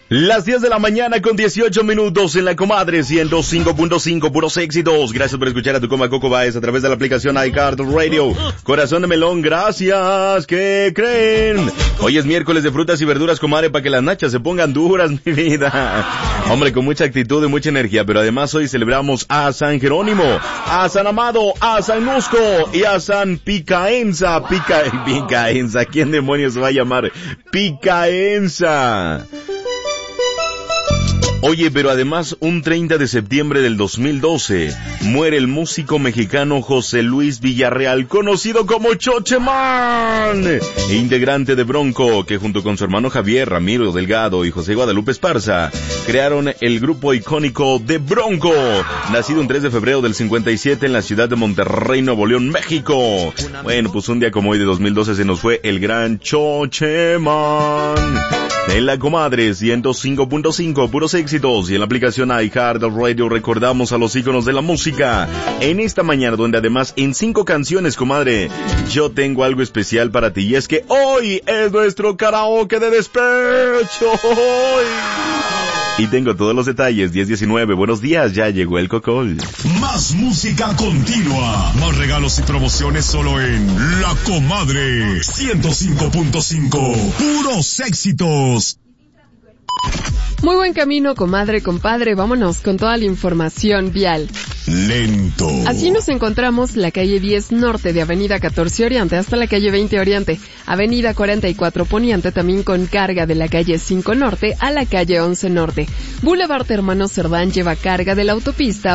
Las 10 de la mañana con 18 minutos en la Comadre 105.5, puros éxitos. Gracias por escuchar a tu coma Coco Baez a través de la aplicación iHeartRadio. Corazón de melón, gracias. ¿Qué creen? Hoy es miércoles de frutas y verduras, comadre, para que las nachas se pongan duras, mi vida. Hombre, con mucha actitud y mucha energía, pero además hoy celebramos a San Jerónimo, a San Amado, a San Nusco y a San Picaenza. Picaenza, ¿quién demonios se va a llamar Picaenza? Oye, pero además, un 30 de septiembre del 2012, muere el músico mexicano José Luis Villarreal, conocido como Chocheman, integrante de Bronco, que junto con su hermano Javier, Ramiro Delgado y José Guadalupe Esparza, crearon el grupo icónico de Bronco, nacido un 3 de febrero del 57 en la ciudad de Monterrey, Nuevo León, México. Bueno, pues un día como hoy de 2012 se nos fue el gran Chocheman. En la Comadre 105.5, puros éxitos, y en la aplicación iHeartRadio recordamos a los íconos de la música. En esta mañana, donde además en 5 canciones, comadre, yo tengo algo especial para ti, y es que hoy es nuestro karaoke de despecho. Y tengo todos los detalles. 10:19, buenos días, ya llegó el Cocol. Más música continua, más regalos y promociones solo en La Comadre 105.5, puros éxitos. Muy buen camino, comadre, compadre, vámonos con toda la información vial. Lento. Así nos encontramos la calle 10 Norte de Avenida 14 Oriente hasta la calle 20 Oriente, Avenida 44 Poniente también con carga de la calle 5 Norte a la calle 11 Norte. Boulevard Hermano Cerdán lleva carga de la autopista